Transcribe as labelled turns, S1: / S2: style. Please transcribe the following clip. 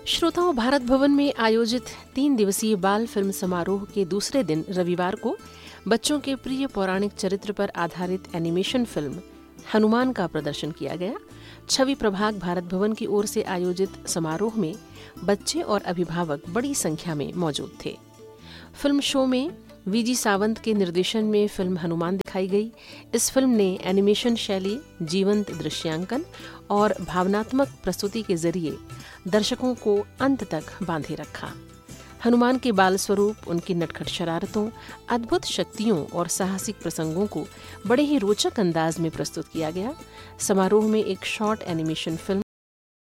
S1: श्रोताओं, भारत भवन में आयोजित 3 दिवसीय बाल फिल्म समारोह के दूसरे दिन रविवार को बच्चों के प्रिय पौराणिक चरित्र पर आधारित एनिमेशन फिल्म हनुमान का प्रदर्शन किया गया। छवि प्रभाग भारत भवन की ओर से आयोजित समारोह में बच्चे और अभिभावक बड़ी संख्या में मौजूद थे। फिल्म शो में वीजी सावंत के निर्देशन में फिल्म हनुमान दिखाई गई। इस फिल्म ने एनिमेशन शैली, जीवंत दृश्यांकन और भावनात्मक प्रस्तुति के जरिए दर्शकों को अंत तक बांधे रखा। हनुमान के बाल स्वरूप, उनकी नटखट शरारतों, अद्भुत शक्तियों और साहसिक प्रसंगों को बड़े ही रोचक अंदाज में प्रस्तुत किया गया। समारोह में एक शॉर्ट एनिमेशन फिल्म